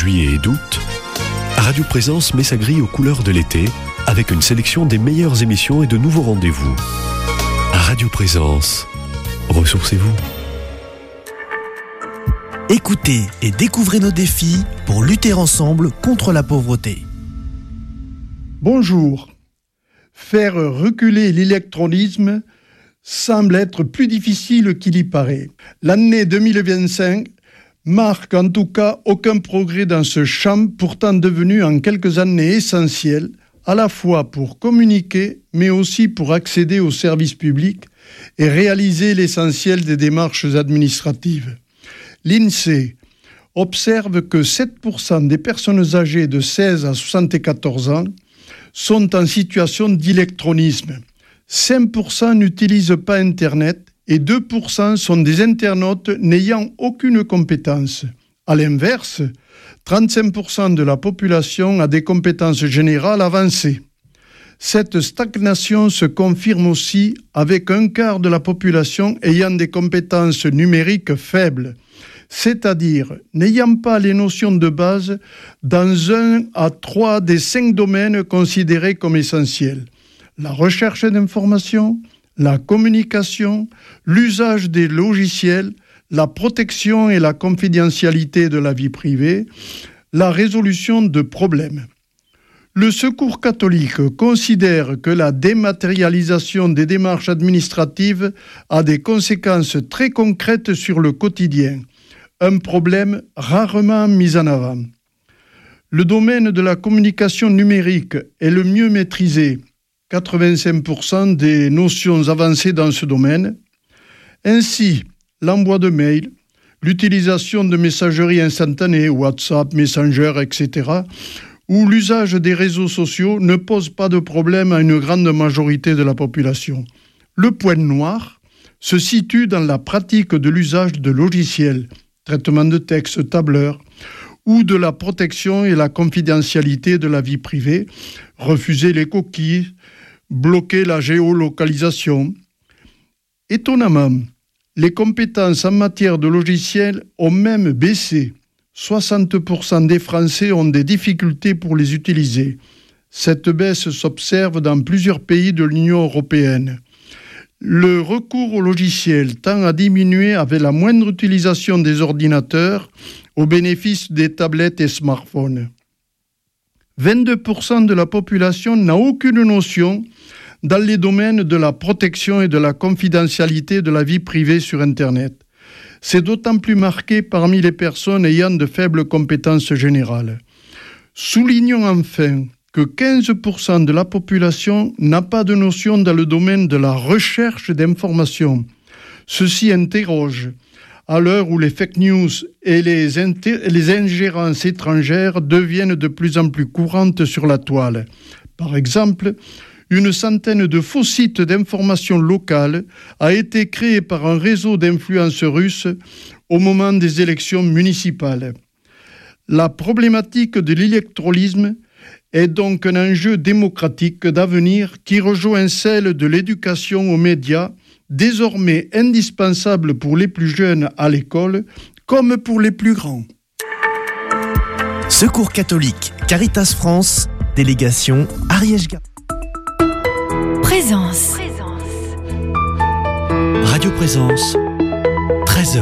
juillet et d'août, Radio Présence met sa grille aux couleurs de l'été avec une sélection des meilleures émissions et de nouveaux rendez-vous. Radio Présence, ressourcez-vous. Écoutez et découvrez nos défis pour lutter ensemble contre la pauvreté. Bonjour. Faire reculer l'électronisme semble être plus difficile qu'il y paraît. L'année 2025 marque en tout cas aucun progrès dans ce champ, pourtant devenu en quelques années essentiel, à la fois pour communiquer, mais aussi pour accéder aux services publics et réaliser l'essentiel des démarches administratives. L'INSEE observe que 7% des personnes âgées de 16 à 74 ans sont en situation d'électronisme. 5% n'utilisent pas Internet et 2% sont des internautes n'ayant aucune compétence. À l'inverse, 35% de la population a des compétences générales avancées. Cette stagnation se confirme aussi avec un quart de la population ayant des compétences numériques faibles, c'est-à-dire n'ayant pas les notions de base dans 1 à 3 des 5 domaines considérés comme essentiels. La recherche d'informations, la communication, l'usage des logiciels, la protection et la confidentialité de la vie privée, la résolution de problèmes. Le Secours catholique considère que la dématérialisation des démarches administratives a des conséquences très concrètes sur le quotidien, un problème rarement mis en avant. Le domaine de la communication numérique est le mieux maîtrisé, 85% des notions avancées dans ce domaine. Ainsi, l'envoi de mails, l'utilisation de messagerie instantanée, WhatsApp, Messenger, etc., ou l'usage des réseaux sociaux ne pose pas de problème à une grande majorité de la population. Le point noir se situe dans la pratique de l'usage de logiciels, traitement de texte, tableur, ou de la protection et la confidentialité de la vie privée, refuser les cookies, bloquer la géolocalisation. Étonnamment, les compétences en matière de logiciels ont même baissé. 60% des Français ont des difficultés pour les utiliser. Cette baisse s'observe dans plusieurs pays de l'Union européenne. Le recours aux logiciels tend à diminuer avec la moindre utilisation des ordinateurs au bénéfice des tablettes et smartphones. 22% de la population n'a aucune notion dans les domaines de la protection et de la confidentialité de la vie privée sur Internet. C'est d'autant plus marqué parmi les personnes ayant de faibles compétences générales. Soulignons enfin que 15% de la population n'a pas de notion dans le domaine de la recherche d'informations. Ceci interroge, à l'heure où les fake news et les ingérences étrangères deviennent de plus en plus courantes sur la toile. Par exemple, une centaine de faux sites d'information locales a été créé par un réseau d'influence russe au moment des élections municipales. La problématique de l'électronisme est donc un enjeu démocratique d'avenir qui rejoint celle de l'éducation aux médias, désormais indispensable pour les plus jeunes à l'école comme pour les plus grands. Secours catholique, Caritas France, délégation Ariège-Gap. Présence. Radio Présence, 13h.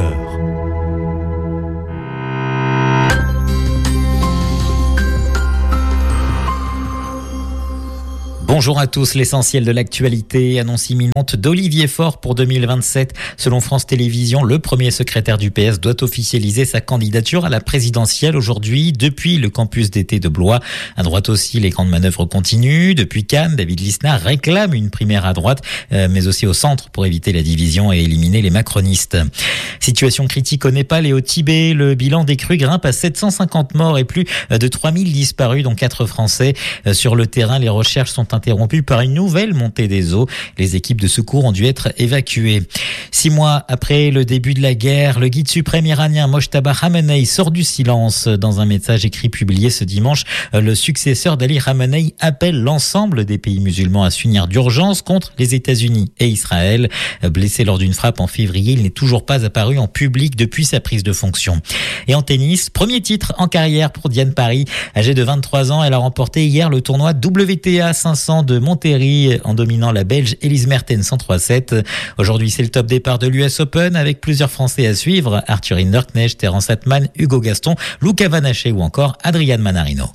Bonjour à tous, l'essentiel de l'actualité, annonce imminente d'Olivier Faure pour 2027. Selon France Télévisions, le premier secrétaire du PS doit officialiser sa candidature à la présidentielle aujourd'hui depuis le campus d'été de Blois. À droite aussi, les grandes manœuvres continuent. Depuis Cannes, David Lisnard réclame une primaire à droite, mais aussi au centre pour éviter la division et éliminer les macronistes. Situation critique au Népal et au Tibet. Le bilan des crues grimpe à 750 morts et plus de 3000 disparus, dont 4 Français. Sur le terrain, les recherches sont interrompue par une nouvelle montée des eaux. Les équipes de secours ont dû être évacuées. 6 mois après le début de la guerre, le guide suprême iranien Mojtaba Khamenei sort du silence. Dans un message écrit publié ce dimanche, le successeur d'Ali Khamenei appelle l'ensemble des pays musulmans à s'unir d'urgence contre les États-Unis et Israël. Blessé lors d'une frappe en février, il n'est toujours pas apparu en public depuis sa prise de fonction. Et en tennis, premier titre en carrière pour Diane Parry. Âgée de 23 ans, elle a remporté hier le tournoi WTA 500 de Monterrey en dominant la Belge Elise Mertens en 3-7. Aujourd'hui, c'est le top départ de l'US Open avec plusieurs Français à suivre. Arthur Hinderknecht, Terence Atman, Hugo Gaston, Luca Van Hache ou encore Adrian Manarino.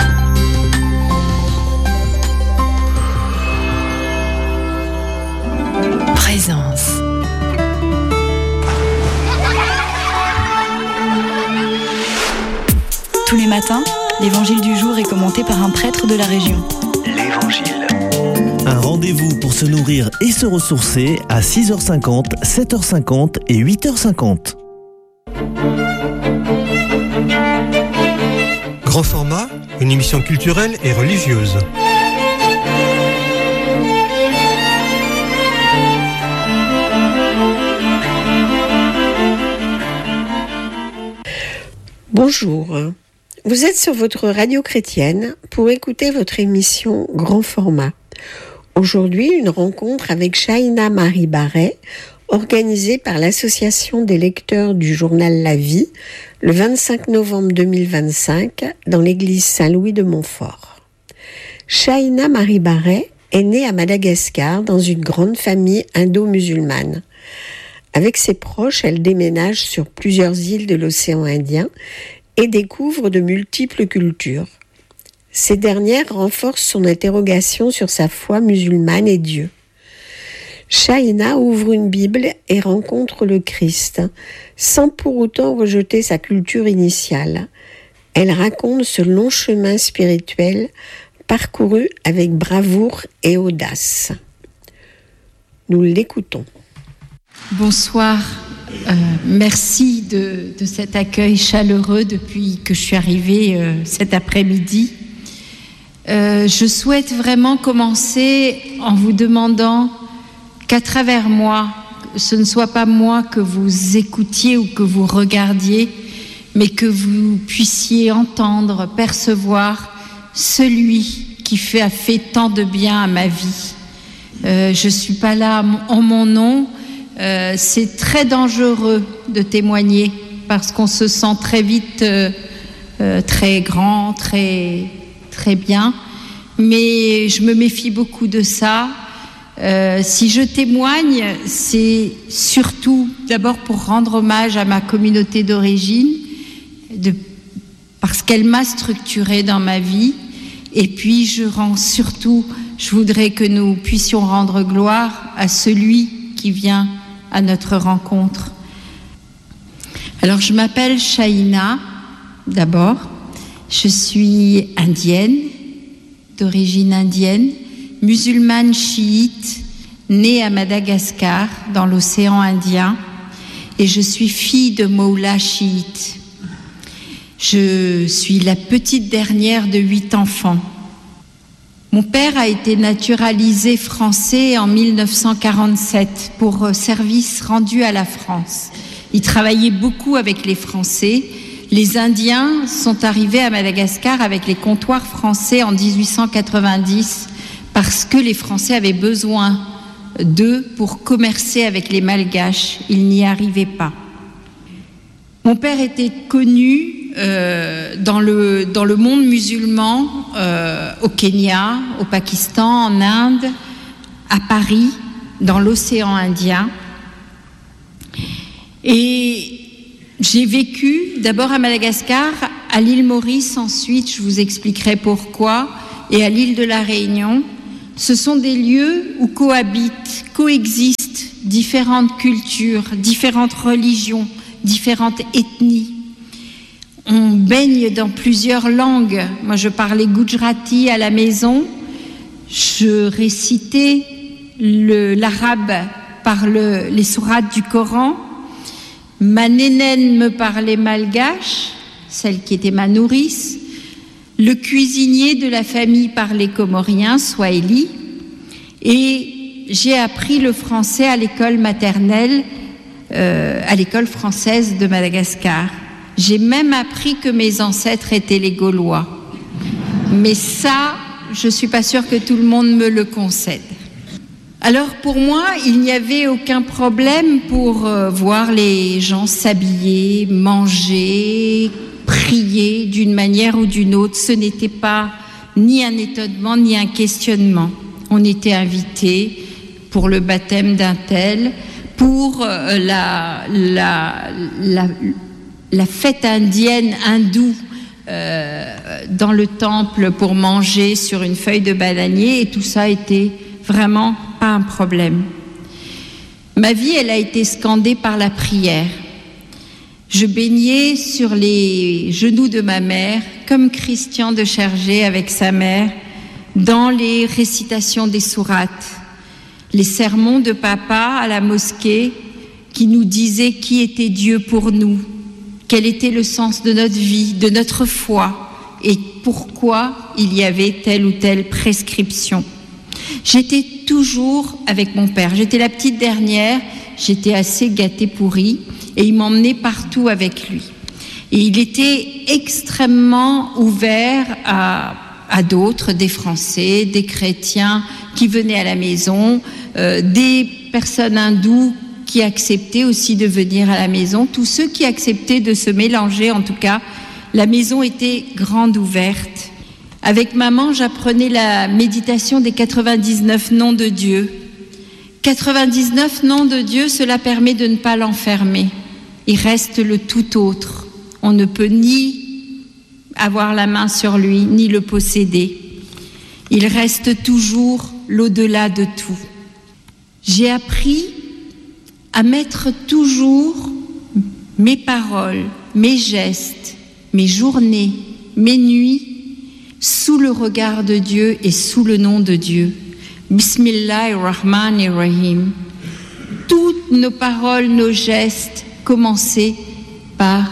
Présence. Tous les matins, l'évangile du jour est commenté par un prêtre de la région. L'Évangile. Un rendez-vous pour se nourrir et se ressourcer à 6h50, 7h50 et 8h50. Grand format, une émission culturelle et religieuse. Bonjour, vous êtes sur votre radio chrétienne pour écouter votre émission Grand Format. Aujourd'hui, une rencontre avec Shaina Marie Barret, organisée par l'Association des lecteurs du journal La Vie, le 25 novembre 2025, dans l'église Saint-Louis de Montfort. Shaina Marie Barret est née à Madagascar dans une grande famille indo-musulmane. Avec ses proches, elle déménage sur plusieurs îles de l'océan Indien et découvre de multiples cultures. Ces dernières renforcent son interrogation sur sa foi musulmane et Dieu. Shaina ouvre une Bible et rencontre le Christ, sans pour autant rejeter sa culture initiale. Elle raconte ce long chemin spirituel parcouru avec bravoure et audace. Nous l'écoutons. Bonsoir, merci de cet accueil chaleureux depuis que je suis arrivée cet après-midi. Je souhaite vraiment commencer en vous demandant qu'à travers moi, ce ne soit pas moi que vous écoutiez ou que vous regardiez, mais que vous puissiez entendre, percevoir celui qui a fait tant de bien à ma vie. Je ne suis pas là en mon nom. C'est très dangereux de témoigner parce qu'on se sent très vite très grand, très, très bien. Mais je me méfie beaucoup de ça. Si je témoigne, c'est surtout d'abord pour rendre hommage à ma communauté d'origine, parce qu'elle m'a structurée dans ma vie. Et puis je voudrais que nous puissions rendre gloire à celui qui vient à notre rencontre. Alors je m'appelle Shaina, d'abord. Je suis indienne, d'origine indienne, musulmane chiite, née à Madagascar, dans l'océan Indien, et je suis fille de Moula chiite. Je suis la petite dernière de 8 enfants. Mon père a été naturalisé français en 1947 pour service rendu à la France. Il travaillait beaucoup avec les Français. Les Indiens sont arrivés à Madagascar avec les comptoirs français en 1890 parce que les Français avaient besoin d'eux pour commercer avec les Malgaches. Ils n'y arrivaient pas. Mon père était connu dans le monde musulman, au Kenya, au Pakistan, en Inde, à Paris, dans l'océan Indien. Et j'ai vécu d'abord à Madagascar, à l'île Maurice, ensuite je vous expliquerai pourquoi, et à l'île de la Réunion. Ce sont des lieux où coexistent différentes cultures, différentes religions, différentes ethnies. On baigne dans plusieurs langues. Moi, je parlais Gujarati à la maison. Je récitais l'arabe par les sourates du Coran. Ma nénène me parlait malgache, celle qui était ma nourrice. Le cuisinier de la famille parlait comorien, swahili. Et j'ai appris le français à l'école maternelle, à l'école française de Madagascar. J'ai même appris que mes ancêtres étaient les Gaulois. Mais ça, je ne suis pas sûre que tout le monde me le concède. Alors pour moi, il n'y avait aucun problème pour voir les gens s'habiller, manger, prier d'une manière ou d'une autre. Ce n'était pas ni un étonnement ni un questionnement. On était invités pour le baptême d'un tel, pour la fête indienne hindoue dans le temple pour manger sur une feuille de bananier, et tout ça était vraiment pas un problème. Ma vie, elle a été scandée par la prière. Je baignais sur les genoux de ma mère, comme Christian de Chergé avec sa mère, dans les récitations des sourates, les sermons de papa à la mosquée qui nous disaient qui était Dieu pour nous, quel était le sens de notre vie, de notre foi, et pourquoi il y avait telle ou telle prescription. J'étais toujours avec mon père. J'étais la petite dernière, j'étais assez gâtée pourrie, et il m'emmenait partout avec lui. Et il était extrêmement ouvert à d'autres, des Français, des chrétiens qui venaient à la maison, des personnes hindoues qui acceptaient aussi de venir à la maison, tous ceux qui acceptaient de se mélanger, en tout cas, la maison était grande ouverte. Avec maman, j'apprenais la méditation des 99 noms de Dieu. 99 noms de Dieu, cela permet de ne pas l'enfermer. Il reste le tout autre. On ne peut ni avoir la main sur lui, ni le posséder. Il reste toujours l'au-delà de tout. J'ai appris à mettre toujours mes paroles, mes gestes, mes journées, mes nuits sous le regard de Dieu et sous le nom de Dieu. Bismillahirrahmanirrahim. Toutes nos paroles, nos gestes commençaient par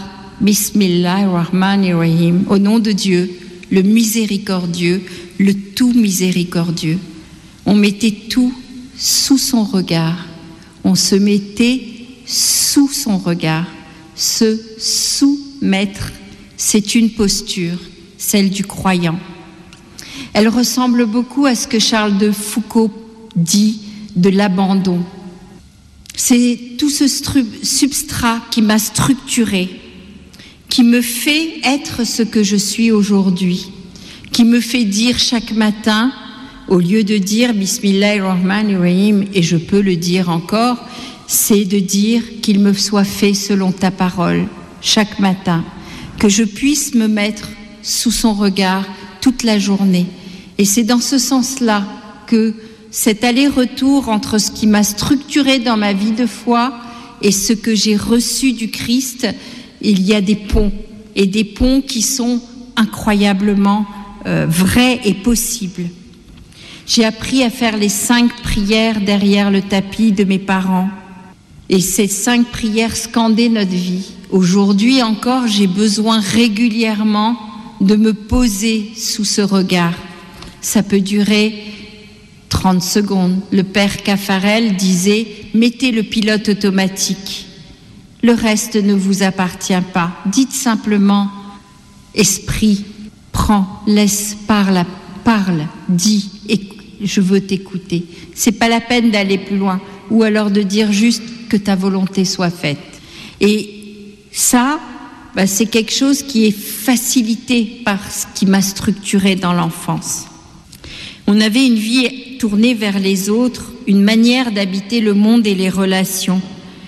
Bismillahirrahmanirrahim, au nom de Dieu, le miséricordieux, le tout miséricordieux. On mettait tout sous son regard. On se mettait sous son regard. Se soumettre, c'est une posture, celle du croyant. Elle ressemble beaucoup à ce que Charles de Foucault dit de l'abandon. C'est tout ce substrat qui m'a structuré, qui me fait être ce que je suis aujourd'hui, qui me fait dire chaque matin, au lieu de dire Bismillahirrahmanirrahim, et je peux le dire encore, c'est de dire qu'il me soit fait selon ta parole chaque matin, que je puisse me mettre sous son regard toute la journée. Et c'est dans ce sens-là que cet aller-retour entre ce qui m'a structuré dans ma vie de foi et ce que j'ai reçu du Christ, il y a des ponts, et des ponts qui sont incroyablement vrais et possibles. J'ai appris à faire les 5 prières derrière le tapis de mes parents, et ces 5 prières scandaient notre vie. Aujourd'hui encore, j'ai besoin régulièrement de me poser sous ce regard. Ça peut durer 30 secondes. Le père Caffarel disait « Mettez le pilote automatique. Le reste ne vous appartient pas. Dites simplement « Esprit, prends, laisse, parle, dis, et je veux t'écouter. » C'est pas la peine d'aller plus loin, ou alors de dire juste que ta volonté soit faite. Et ça, c'est quelque chose qui est facilité par ce qui m'a structuré dans l'enfance. On avait une vie tournée vers les autres, une manière d'habiter le monde et les relations.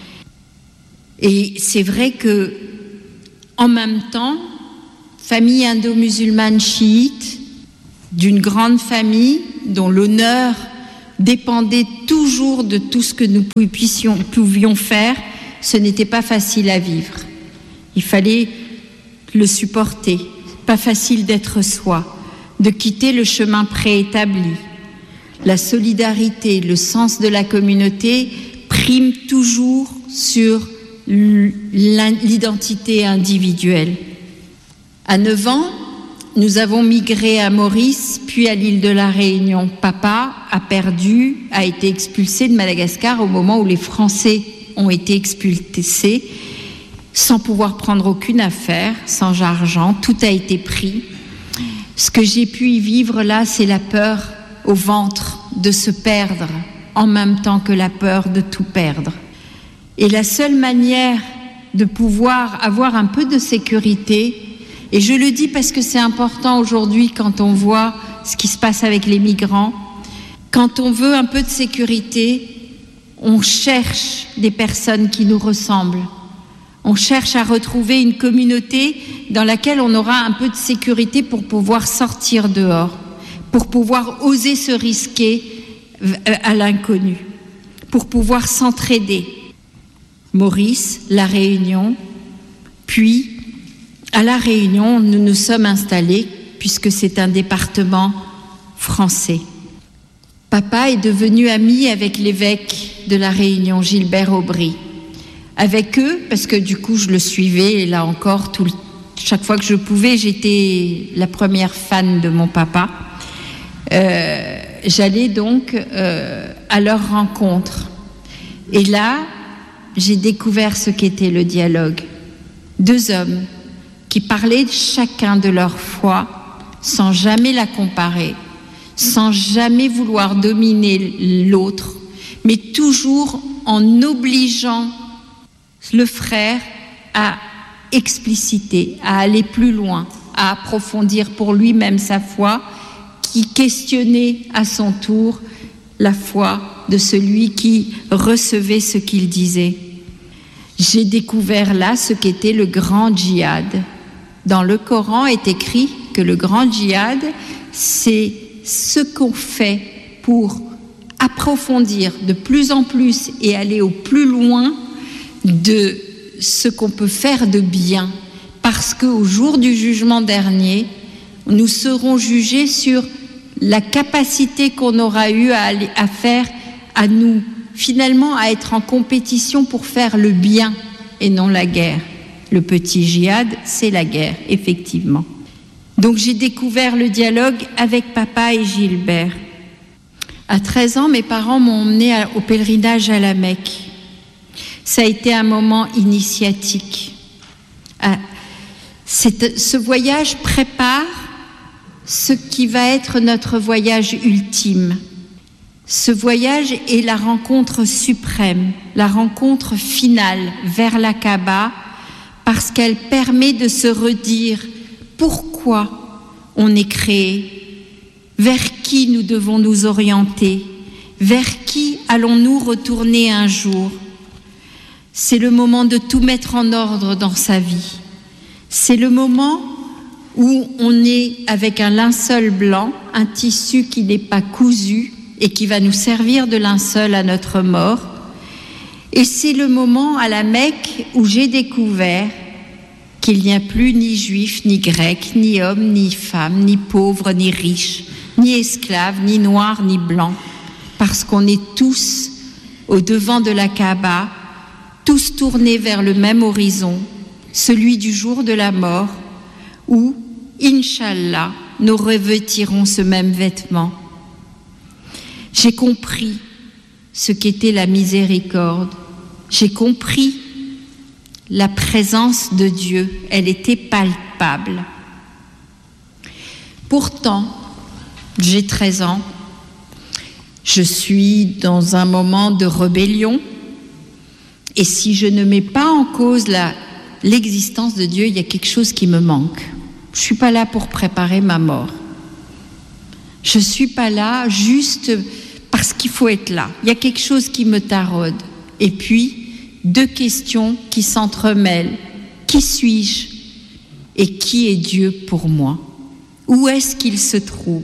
Et c'est vrai que, en même temps, famille indo-musulmane chiite, d'une grande famille dont l'honneur dépendait toujours de tout ce que nous pouvions faire, ce n'était pas facile à vivre. Il fallait le supporter. Pas facile d'être soi, de quitter le chemin préétabli. La solidarité, le sens de la communauté priment toujours sur l'identité individuelle. À 9 ans, nous avons migré à Maurice, puis à l'île de la Réunion. Papa a été expulsé de Madagascar au moment où les Français ont été expulsés, sans pouvoir prendre aucune affaire, sans argent, tout a été pris. Ce que j'ai pu y vivre là, c'est la peur au ventre de se perdre, en même temps que la peur de tout perdre. Et la seule manière de pouvoir avoir un peu de sécurité, et je le dis parce que c'est important aujourd'hui quand on voit ce qui se passe avec les migrants, quand on veut un peu de sécurité, on cherche des personnes qui nous ressemblent. On cherche à retrouver une communauté dans laquelle on aura un peu de sécurité pour pouvoir sortir dehors, pour pouvoir oser se risquer à l'inconnu, pour pouvoir s'entraider. Maurice, La Réunion, puis à La Réunion, nous nous sommes installés puisque c'est un département français. Papa est devenu ami avec l'évêque de La Réunion, Gilbert Aubry. Avec eux, parce que du coup je le suivais, et là encore, chaque fois que je pouvais, j'étais la première fan de mon papa. J'allais donc à leur rencontre. Et là, j'ai découvert ce qu'était le dialogue. Deux hommes qui parlaient chacun de leur foi, sans jamais la comparer, sans jamais vouloir dominer l'autre, mais toujours en obligeant le frère à expliciter, à aller plus loin, à approfondir pour lui-même sa foi, qui questionnait à son tour la foi de celui qui recevait ce qu'il disait. J'ai découvert là ce qu'était le grand djihad. Dans le Coran est écrit que le grand djihad, c'est ce qu'on fait pour approfondir de plus en plus et aller au plus loin de ce qu'on peut faire de bien, parce qu'au jour du jugement dernier, nous serons jugés sur la capacité qu'on aura eue à faire, à nous, finalement, à être en compétition pour faire le bien et non la guerre. Le petit djihad, c'est la guerre, effectivement. Donc j'ai découvert le dialogue avec papa et Gilbert. À 13 ans, mes parents m'ont emmené au pèlerinage à la Mecque. Ça a été un moment initiatique. Ce voyage prépare ce qui va être notre voyage ultime. Ce voyage est la rencontre suprême, la rencontre finale vers la Kaaba, parce qu'elle permet de se redire pourquoi on est créé, vers qui nous devons nous orienter, vers qui allons-nous retourner un jour. C'est le moment de tout mettre en ordre dans sa vie. C'est le moment où on est avec un linceul blanc, un tissu qui n'est pas cousu et qui va nous servir de linceul à notre mort. Et c'est le moment à la Mecque où j'ai découvert qu'il n'y a plus ni juifs, ni grecs, ni hommes, ni femmes, ni pauvres, ni riches, ni esclaves, ni noirs, ni blancs, parce qu'on est tous au devant de la Kaaba, tous tournés vers le même horizon, celui du jour de la mort, où, Inch'Allah, nous revêtirons ce même vêtement. J'ai compris ce qu'était la miséricorde. J'ai compris la présence de Dieu. Elle était palpable. Pourtant, j'ai 13 ans. Je suis dans un moment de rébellion. Et si je ne mets pas en cause l'existence de Dieu, il y a quelque chose qui me manque. Je ne suis pas là pour préparer ma mort. Je ne suis pas là juste parce qu'il faut être là. Il y a quelque chose qui me taraude. Et puis, deux questions qui s'entremêlent. Qui suis-je et qui est Dieu pour moi? Où est-ce qu'il se trouve?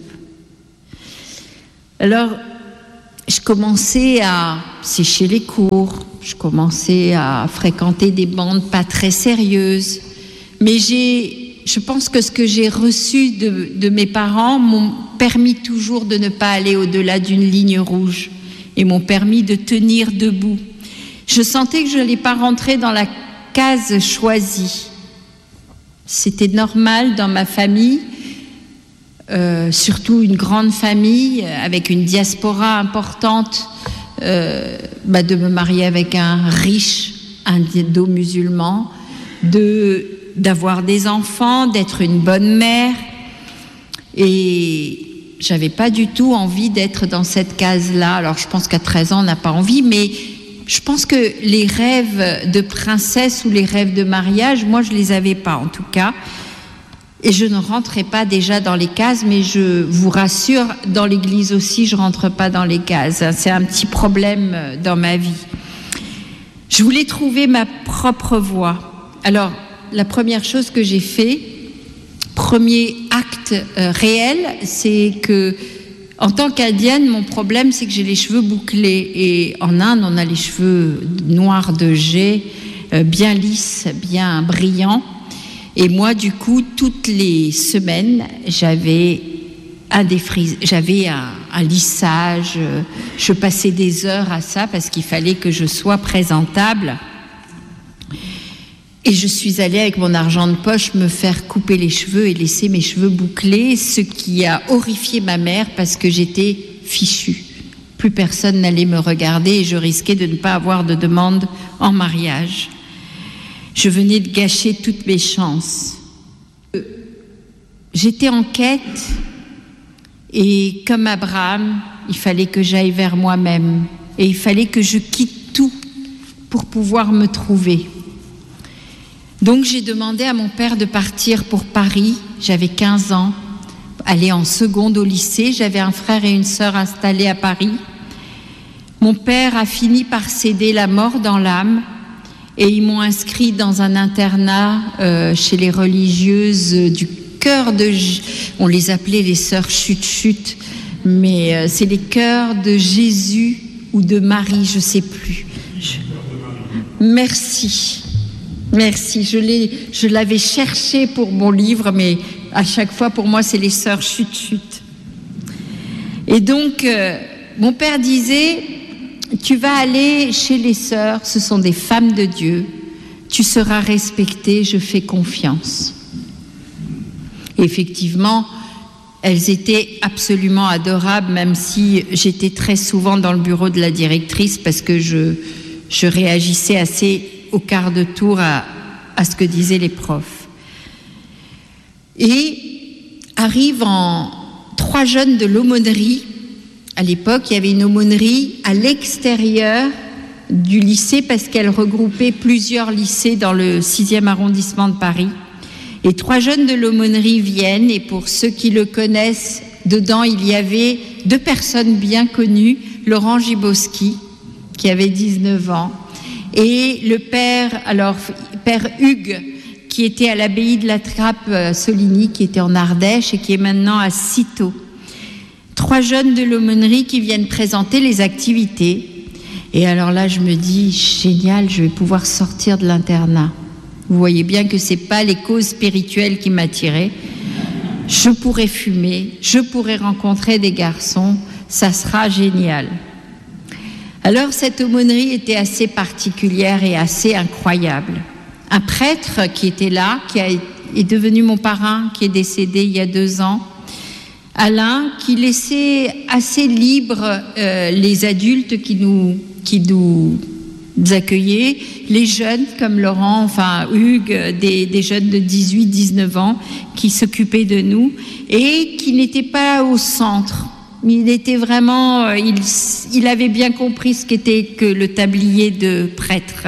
Alors, je commençais à sécher les cours, je commençais à fréquenter des bandes pas très sérieuses, mais je pense que ce que j'ai reçu de mes parents m'ont permis toujours de ne pas aller au-delà d'une ligne rouge et m'ont permis de tenir debout. Je sentais que je n'allais pas rentrer dans la case choisie. C'était normal dans ma famille surtout une grande famille avec une diaspora importante, de me marier avec un riche indo-musulman, d'avoir des enfants, d'être une bonne mère. Et j'avais pas du tout envie d'être dans cette case-là. Alors je pense qu'à 13 ans on n'a pas envie, mais je pense que les rêves de princesse ou les rêves de mariage, moi je les avais pas en tout cas. Et je ne rentrais pas déjà dans les cases, mais je vous rassure, dans l'église aussi, je rentre pas dans les cases. C'est un petit problème dans ma vie. Je voulais trouver ma propre voie. Alors, la première chose que j'ai fait, premier acte réel, c'est que, en tant qu'indienne, mon problème, c'est que j'ai les cheveux bouclés. Et en Inde, on a les cheveux noirs de jais, bien lisses, bien brillants. Et moi, du coup, toutes les semaines, j'avais un lissage. Je passais des heures à ça parce qu'il fallait que je sois présentable. Et je suis allée avec mon argent de poche me faire couper les cheveux et laisser mes cheveux bouclés, ce qui a horrifié ma mère parce que j'étais fichue. Plus personne n'allait me regarder et je risquais de ne pas avoir de demande en mariage. Je venais de gâcher toutes mes chances. J'étais en quête et comme Abraham, il fallait que j'aille vers moi-même et il fallait que je quitte tout pour pouvoir me trouver. Donc j'ai demandé à mon père de partir pour Paris. J'avais 15 ans, aller en seconde au lycée. J'avais un frère et une sœur installés à Paris. Mon père a fini par céder la mort dans l'âme. Et ils m'ont inscrit dans un internat chez les religieuses du cœur de... On les appelait les sœurs chut-chut, mais c'est les cœurs de Jésus ou de Marie, je ne sais plus. Merci. Je l'avais cherché pour mon livre, mais à chaque fois, pour moi, c'est les sœurs chut-chut. Et donc, mon père disait... Tu vas aller chez les sœurs, ce sont des femmes de Dieu, tu seras respectée, je fais confiance. Et effectivement, elles étaient absolument adorables, même si j'étais très souvent dans le bureau de la directrice parce que je réagissais assez au quart de tour à ce que disaient les profs. Et arrivent 3 jeunes de l'aumônerie. À l'époque, il y avait une aumônerie à l'extérieur du lycée parce qu'elle regroupait plusieurs lycées dans le 6e arrondissement de Paris. Et 3 jeunes de l'aumônerie viennent et pour ceux qui le connaissent, dedans il y avait 2 personnes bien connues, Laurent Gibowski qui avait 19 ans et le père Hugues qui était à l'abbaye de la Trappe-Soligny qui était en Ardèche et qui est maintenant à Cîteaux. 3 jeunes de l'aumônerie qui viennent présenter les activités. Et alors là, je me dis, génial, je vais pouvoir sortir de l'internat. Vous voyez bien que ce n'est pas les causes spirituelles qui m'attiraient. Je pourrais fumer, je pourrais rencontrer des garçons, ça sera génial. Alors cette aumônerie était assez particulière et assez incroyable. Un prêtre qui était là, qui est devenu mon parrain, qui est décédé il y a 2 ans, Alain, qui laissait assez libres les adultes qui nous accueillaient, les jeunes comme Laurent, enfin Hugues, des jeunes de 18-19 ans qui s'occupaient de nous et qui n'étaient pas au centre. Il était vraiment, il avait bien compris ce qu'était que le tablier de prêtre.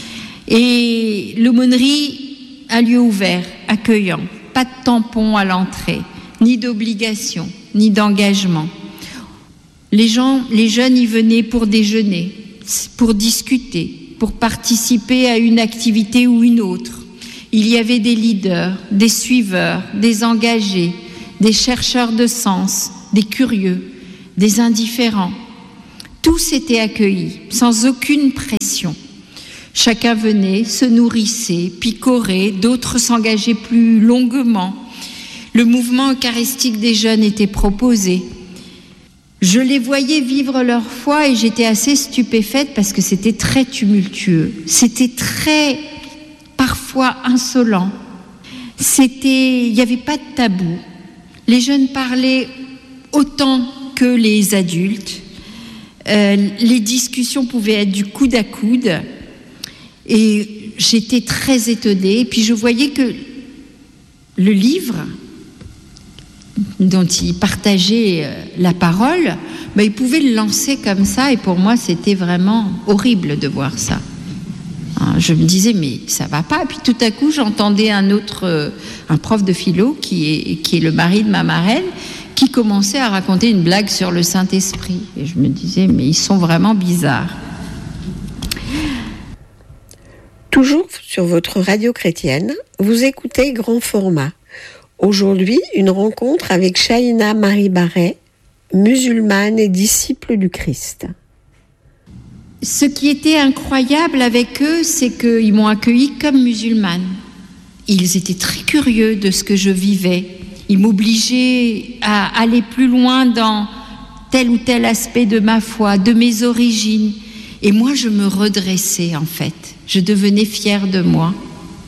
Et l'aumônerie, un lieu ouvert, accueillant, pas de tampon à l'entrée. Ni d'obligation, ni d'engagement. Les jeunes y venaient pour déjeuner, pour discuter, pour participer à une activité ou une autre. Il y avait des leaders, des suiveurs, des engagés, des chercheurs de sens, des curieux, des indifférents. Tous étaient accueillis, sans aucune pression. Chacun venait, se nourrissait, picorait, d'autres s'engageaient plus longuement. Le mouvement eucharistique des jeunes était proposé. Je les voyais vivre leur foi et j'étais assez stupéfaite parce que c'était très tumultueux. C'était très, parfois, insolent. Il n'y avait pas de tabou. Les jeunes parlaient autant que les adultes. Les discussions pouvaient être du coude à coude. Et j'étais très étonnée. Et puis je voyais que le livre dont il partageait la parole, il pouvait le lancer comme ça. Et pour moi, c'était vraiment horrible de voir ça. Je me disais, mais ça va pas. Et puis tout à coup, j'entendais un prof de philo qui est le mari de ma marraine, qui commençait à raconter une blague sur le Saint-Esprit. Et je me disais, mais ils sont vraiment bizarres. Toujours sur votre radio chrétienne, vous écoutez Grand Format. Aujourd'hui, une rencontre avec Shaina Marie Barret, musulmane et disciple du Christ. Ce qui était incroyable avec eux, c'est qu'ils m'ont accueillie comme musulmane. Ils étaient très curieux de ce que je vivais. Ils m'obligeaient à aller plus loin dans tel ou tel aspect de ma foi, de mes origines. Et moi, je me redressais en fait. Je devenais fière de moi.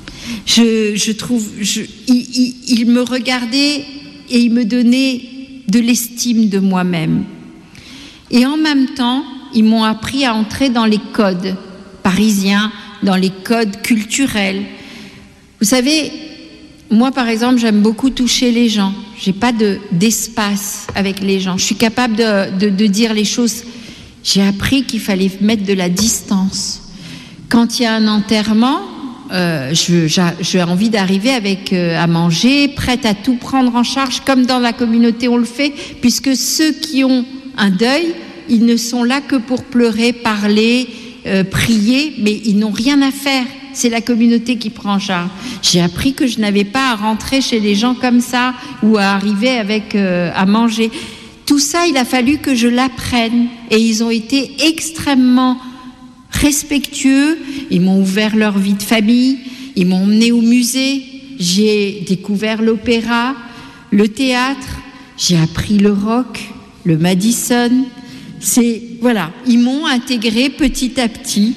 Ils me regardaient et ils me donnaient de l'estime de moi-même. Et en même temps, ils m'ont appris à entrer dans les codes parisiens, dans les codes culturels. Vous savez, moi par exemple, j'aime beaucoup toucher les gens. J'ai pas d'espace avec les gens. Je suis capable de dire les choses. J'ai appris qu'il fallait mettre de la distance. Quand il y a un enterrement, j'ai envie d'arriver à manger, prête à tout prendre en charge, comme dans la communauté on le fait, puisque ceux qui ont un deuil, ils ne sont là que pour pleurer, parler, prier, mais ils n'ont rien à faire. C'est la communauté qui prend en charge. J'ai appris que je n'avais pas à rentrer chez les gens comme ça ou à arriver à manger. Tout ça, il a fallu que je l'apprenne. Et ils ont été extrêmement respectueux. Ils m'ont ouvert leur vie de famille. Ils m'ont emmené au musée. J'ai découvert l'opéra, le théâtre. J'ai appris le rock, le Madison. Ils m'ont intégré petit à petit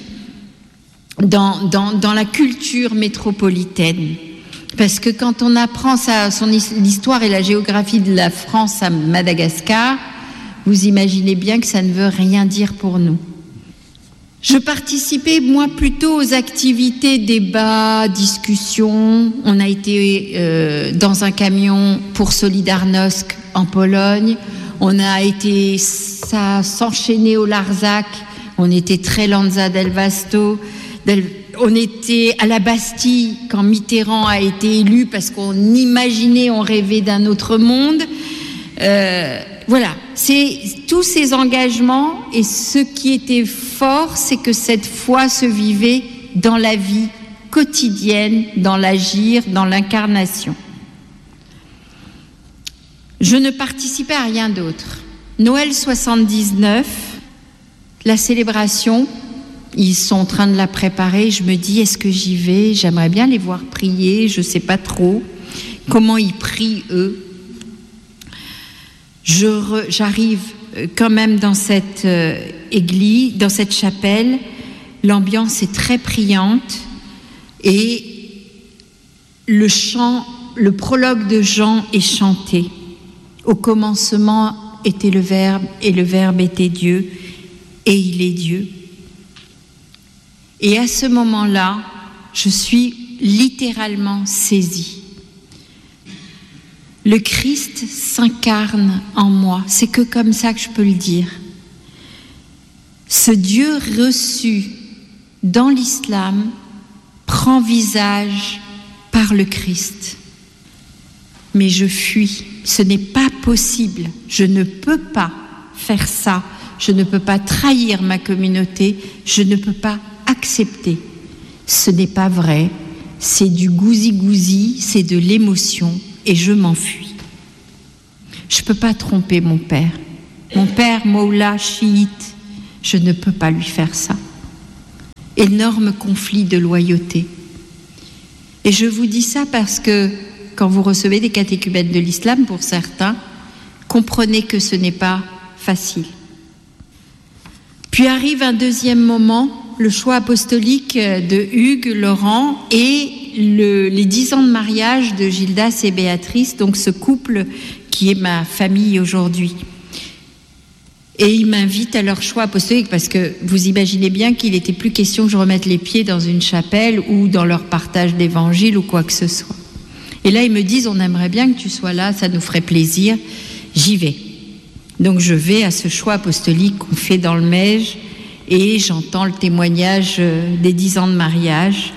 dans la culture métropolitaine. Parce que quand on apprend l'histoire et la géographie de la France à Madagascar, vous imaginez bien que ça ne veut rien dire pour nous. Je participais, moi, plutôt aux activités, débats, discussions. On a été dans un camion pour Solidarnosc en Pologne. On a été s'enchaîner au Larzac. On était très Lanza del Vasto. On était à la Bastille quand Mitterrand a été élu parce qu'on imaginait, on rêvait d'un autre monde. C'est tous ces engagements, et ce qui était fort, c'est que cette foi se vivait dans la vie quotidienne, dans l'agir, dans l'incarnation. Je ne participais à rien d'autre. Noël 79, la célébration, ils sont en train de la préparer. Je me dis, est-ce que j'y vais ? J'aimerais bien les voir prier, je ne sais pas trop. Comment ils prient, eux ? J'arrive quand même dans cette église, dans cette chapelle. L'ambiance est très priante. Et le prologue de Jean est chanté. Au commencement était le Verbe, et le Verbe était Dieu, et il est Dieu. Et à ce moment-là, je suis littéralement saisie. Le Christ s'incarne en moi. C'est que comme ça que je peux le dire. Ce Dieu reçu dans l'islam prend visage par le Christ. Mais je fuis. Ce n'est pas possible. Je ne peux pas faire ça. Je ne peux pas trahir ma communauté. Je ne peux pas accepter. Ce n'est pas vrai. C'est du gousi-gousi, c'est de l'émotion, et je m'enfuis. Je ne peux pas tromper mon père. Mon père, Moula, chiite, je ne peux pas lui faire ça. Énorme conflit de loyauté. Et je vous dis ça parce que quand vous recevez des catéchumènes de l'islam, pour certains, comprenez que ce n'est pas facile. Puis arrive un deuxième moment, le choix apostolique de Hugues, Laurent, et les 10 ans de mariage de Gildas et Béatrice, donc ce couple qui est ma famille aujourd'hui. Et ils m'invitent à leur choix apostolique, parce que vous imaginez bien qu'il n'était plus question que je remette les pieds dans une chapelle ou dans leur partage d'évangile ou quoi que ce soit. Et là, ils me disent, on aimerait bien que tu sois là, ça nous ferait plaisir. J'y vais. Donc je vais à ce choix apostolique qu'on fait dans le Meije, et j'entends le témoignage des 10 ans de mariage.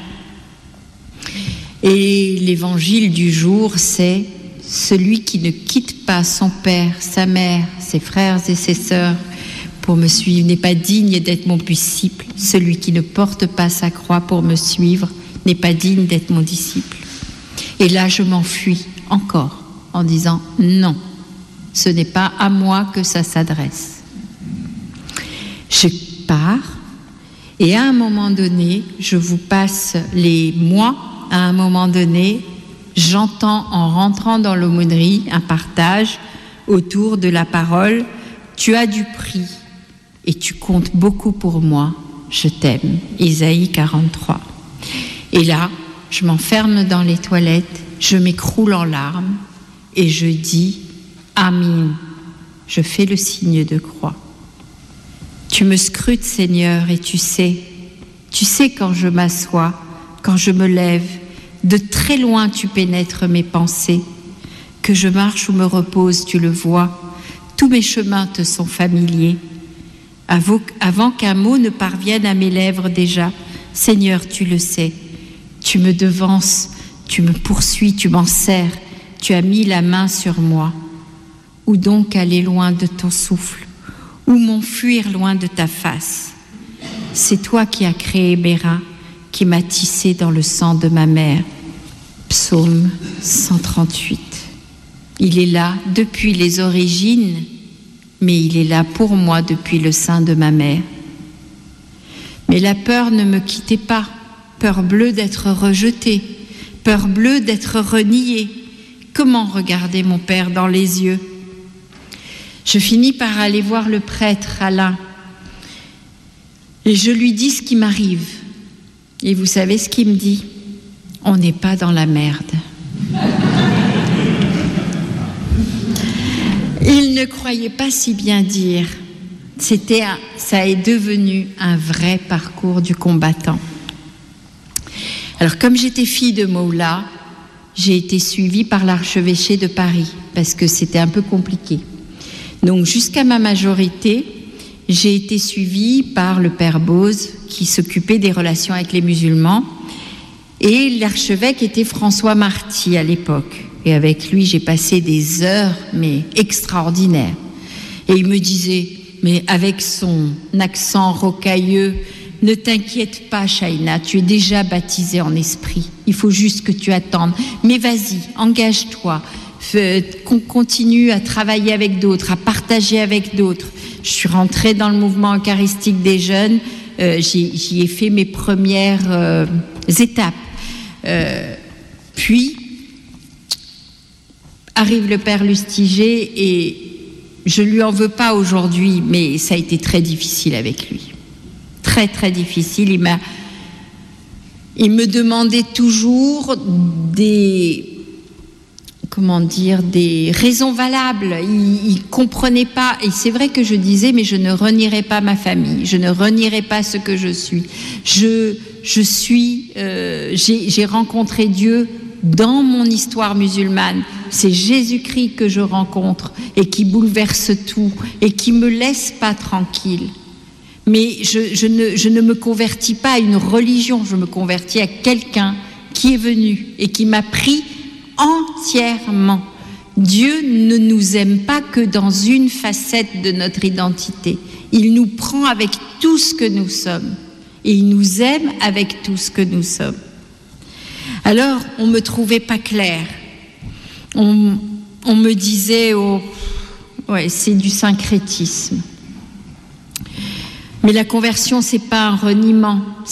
Et l'évangile du jour, c'est celui qui ne quitte pas son père, sa mère, ses frères et ses sœurs pour me suivre n'est pas digne d'être mon disciple. Celui qui ne porte pas sa croix pour me suivre n'est pas digne d'être mon disciple. Et là, je m'enfuis encore en disant non, ce n'est pas à moi que ça s'adresse. Je pars et à un moment donné, je vous passe les mois, à un moment donné, j'entends en rentrant dans l'aumônerie un partage autour de la parole « Tu as du prix et tu comptes beaucoup pour moi, je t'aime » Isaïe 43. Et là, je m'enferme dans les toilettes, je m'écroule en larmes et je dis « Amen ». Je fais le signe de croix. Tu me scrutes, Seigneur, et tu sais quand je m'assois, quand je me lève, de très loin tu pénètres mes pensées. Que je marche ou me repose, tu le vois. Tous mes chemins te sont familiers. Avant qu'un mot ne parvienne à mes lèvres déjà, Seigneur, tu le sais. Tu me devances, tu me poursuis, tu m'en serres. Tu as mis la main sur moi. Où donc aller loin de ton souffle? Où m'enfuir loin de ta face? C'est toi qui as créé mes reins, qui m'a tissé dans le sang de ma mère. Psaume 138. Il est là depuis les origines, mais il est là pour moi depuis le sein de ma mère. Mais la peur ne me quittait pas, peur bleue d'être rejetée, peur bleue d'être reniée. Comment regarder mon père dans les yeux? Je finis par aller voir le prêtre Alain et je lui dis ce qui m'arrive. Et vous savez ce qu'il me dit? On n'est pas dans la merde. Il ne croyait pas si bien dire. Ça est devenu un vrai parcours du combattant. Alors, comme j'étais fille de Moula, j'ai été suivie par l'archevêché de Paris, parce que c'était un peu compliqué. Donc, jusqu'à ma majorité, j'ai été suivie par le père Bose, qui s'occupait des relations avec les musulmans, et l'archevêque était François Marty à l'époque. Et avec lui, j'ai passé des heures, mais extraordinaires. Et il me disait, mais avec son accent rocailleux, ne t'inquiète pas, Shaina, tu es déjà baptisée en esprit. Il faut juste que tu attendes. Mais vas-y, engage-toi. Qu'on continue à travailler avec d'autres, à partager avec d'autres. Je suis rentrée dans le mouvement eucharistique des jeunes. J'y ai fait mes premières étapes. Puis, arrive le père Lustiger et je lui en veux pas aujourd'hui, mais ça a été très difficile avec lui. Très, très difficile. Il me demandait toujours des raisons valables. Il comprenait pas. Et c'est vrai que je disais, mais je ne renierai pas ma famille. Je ne renierai pas ce que je suis. J'ai rencontré Dieu dans mon histoire musulmane. C'est Jésus-Christ que je rencontre et qui bouleverse tout et qui me laisse pas tranquille. Mais je ne me convertis pas à une religion, je me convertis à quelqu'un qui est venu et qui m'a pris entièrement. Dieu ne nous aime pas que dans une facette de notre identité. Il nous prend avec tout ce que nous sommes. Et il nous aime avec tout ce que nous sommes. Alors, on me trouvait pas claire. On me disait, c'est du syncrétisme. Mais la conversion, c'est pas un reniement.